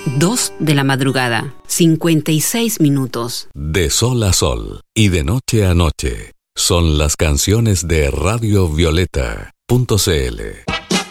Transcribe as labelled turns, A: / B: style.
A: 2 de la madrugada, 56 minutos.
B: De sol a sol y de noche a noche son las canciones de radiovioleta.cl.